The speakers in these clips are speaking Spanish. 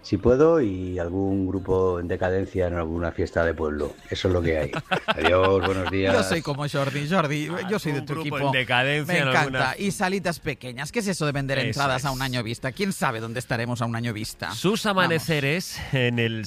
si puedo, y algún grupo en decadencia en alguna fiesta de pueblo. Eso es lo que hay. Adiós, buenos días. Yo soy como Jordi, yo soy de tu grupo equipo. en decadencia Me en encanta. alguna- Y salitas pequeñas. ¿Qué es eso de vender Eso entradas a es. un año vista? ¿Quién sabe dónde estaremos a un año vista? Sus Vamos. amaneceres en el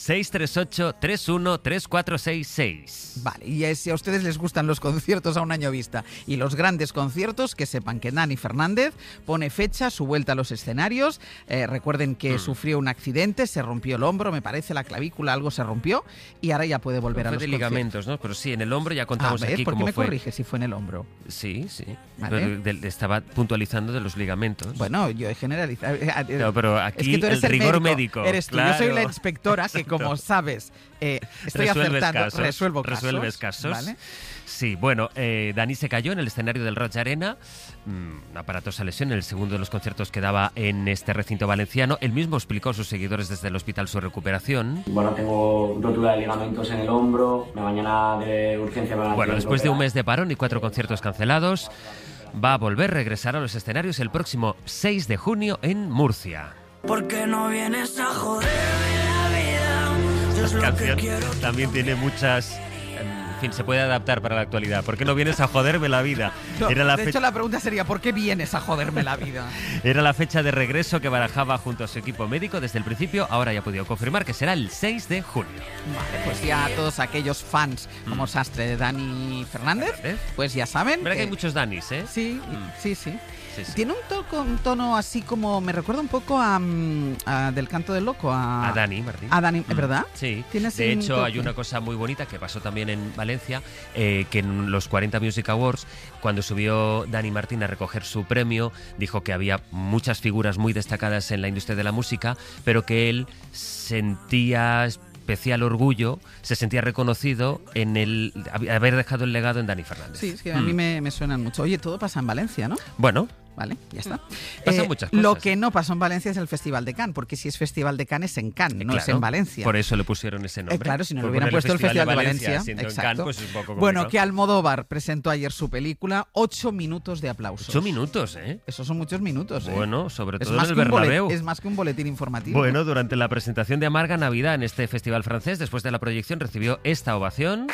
638-313466. Vale, y si a ustedes les gustan los conciertos a un año vista y los grandes conciertos, que sepan que Dani Fernández pone fecha, su vuelta a los escenarios. Recuerden que sufrió un accidente, se rompió el hombro, me parece, la clavícula, algo se rompió, y ahora ya puede volver a Fue los de conciertos. ligamentos, ¿no? Pero sí, en el hombro ya contamos ¿Ves? aquí ¿Por qué cómo me fue. corrige si fue en el hombro? Sí, sí. Vale. Pero estaba puntualizando de los ligamentos. Bueno, yo he generalizado. No, pero aquí es que tú eres el rigor médico. Eres tú. Claro. Yo soy la inspectora que, como sabes, estoy Resuelves acertando, casos, resuelvo casos. resuelves casos. ¿Vale? Sí, bueno, Dani se cayó en el escenario del Roig Arena, una aparatosa lesión en el segundo de los conciertos que daba en este recinto valenciano. Él mismo explicó a sus seguidores desde el hospital su recuperación. Bueno, tengo rotura de ligamentos en el hombro, mañana de urgencia para... Bueno, después de un mes de parón y 4 conciertos cancelados, va a regresar a los escenarios el próximo 6 de junio en Murcia. ¿Por qué no vienes a joderme la vida? Yo es Esta lo que canción quiero. también tiene muchas... En fin, se puede adaptar para la actualidad. ¿Por qué no vienes a joderme la vida? No, Era la de hecho, la pregunta sería, ¿por qué vienes a joderme la vida? Era la fecha de regreso que barajaba junto a su equipo médico desde el principio. Ahora ya ha podido confirmar que será el 6 de junio. Vale, pues ya todos aquellos fans como Sastre de Dani Fernández, pues ya saben. Verá que hay muchos Danis, ¿eh? Sí, sí, sí. Sí, sí. Tiene un tono así como... Me recuerda un poco a del Canto del Loco. A Dani Martín. A Dani, ¿verdad? Sí. Tiene así De un hecho, toque. hay una cosa muy bonita que pasó también en Valencia, que en los 40 Music Awards, cuando subió Dani Martín a recoger su premio, dijo que había muchas figuras muy destacadas en la industria de la música, pero que él sentía especial orgullo, se sentía reconocido en el haber dejado el legado en Dani Fernández. Sí, es que a mí me suenan mucho. Oye, todo pasa en Valencia, ¿no? Bueno, Vale, ya está. Pasan muchas cosas. Lo que no pasó en Valencia es el Festival de Cannes, porque si es Festival de Cannes es en Cannes, no es claro, en Valencia. Por eso le pusieron ese nombre. Claro, si no le Por hubieran ponerle puesto el Festival de Valencia. siendo en Exacto. Cannes, pues es un poco Bueno, complicado. que Almodóvar presentó ayer su película, 8 minutos de aplausos. 8 minutos, ¿eh? Esos son muchos minutos, ¿eh? Bueno, sobre Es todo más en el que un Bernabéu. es más que un boletín informativo. Bueno, durante la presentación de Amarga Navidad en este festival francés, después de la proyección, recibió esta ovación.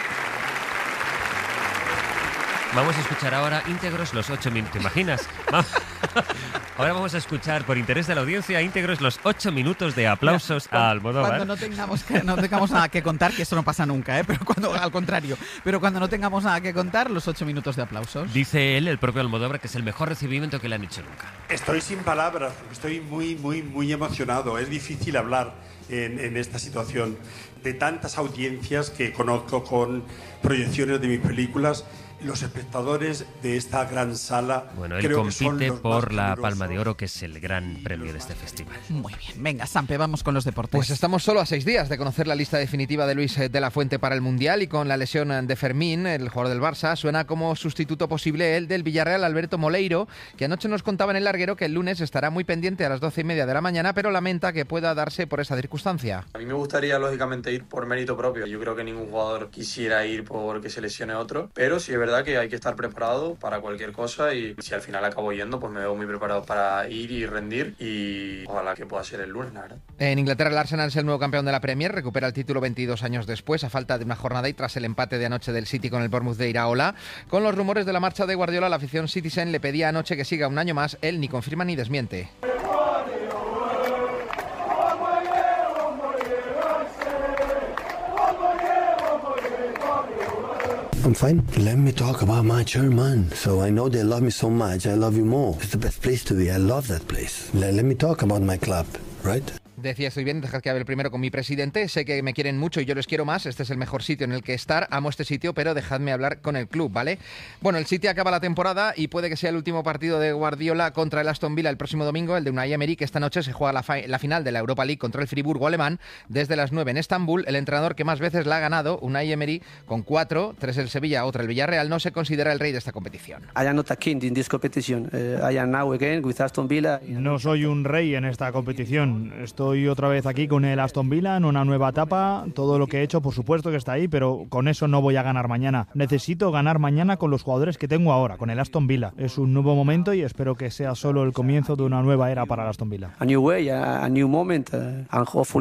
Vamos a escuchar ahora íntegros los 8 minutos. ¿Te imaginas? Ahora vamos a escuchar, por interés de la audiencia, íntegros los 8 minutos de aplausos a Almodóvar. Cuando no tengamos nada que contar, que eso no pasa nunca, ¿eh? Pero al contrario, pero cuando no tengamos nada que contar, los 8 minutos de aplausos. Dice él, el propio Almodóvar, que es el mejor recibimiento que le han hecho nunca. Estoy sin palabras, estoy muy emocionado. Es difícil hablar en esta situación de tantas audiencias que conozco con proyecciones de mis películas. Los espectadores de esta gran sala, bueno, él creo que son compite los por más la generosos. Palma de Oro, que es el gran premio de este festival. Muy bien, venga, Sampe, vamos con los deportes. Pues estamos solo a 6 días de conocer la lista definitiva de Luis de la Fuente para el Mundial, y con la lesión de Fermín, el jugador del Barça, suena como sustituto posible el del Villarreal, Alberto Moleiro, que anoche nos contaba en El Larguero que el lunes estará muy pendiente a las 12:30 de la mañana, pero lamenta que pueda darse por esa circunstancia. A mí me gustaría, lógicamente, ir por mérito propio. Yo creo que ningún jugador quisiera ir porque se lesione otro, pero sí es verdad que hay que estar preparado para cualquier cosa, y si al final acabo yendo, pues me veo muy preparado para ir y rendir, y ojalá que pueda ser el lunes, la verdad. En Inglaterra, el Arsenal es el nuevo campeón de la Premier, recupera el título 22 años después, a falta de una jornada y tras el empate de anoche del City con el Bournemouth de Iraola. Con los rumores de la marcha de Guardiola, la afición Citizen le pedía anoche que siga un año más. Él ni confirma ni desmiente. I'm fine. Let me talk about my chairman. So I know they love me so much. I love you more. It's the best place to be. I love that place. Let me talk about my club, right? Decía, estoy bien, dejad que hable primero con mi presidente, sé que me quieren mucho y yo les quiero más, este es el mejor sitio en el que estar, amo este sitio, pero dejadme hablar con el club, ¿vale? Bueno, el City acaba la temporada y puede que sea el último partido de Guardiola contra el Aston Villa el próximo domingo, el de Unai Emery, que esta noche se juega la final de la Europa League contra el Friburgo alemán desde las 9 en Estambul. El entrenador que más veces la ha ganado, Unai Emery, con 4, 3 el Sevilla, otra el Villarreal, no se considera el rey de esta competición. I am not a king in this competition. I am now again with Aston Villa. No soy un rey en esta competición. Estoy otra vez aquí con el Aston Villa en una nueva etapa. Todo lo que he hecho, por supuesto que está ahí, pero con eso no voy a ganar mañana. Necesito ganar mañana con los jugadores que tengo ahora, con el Aston Villa. Es un nuevo momento y espero que sea solo el comienzo de una nueva era para el Aston Villa. A new way, a new moment, and hopefully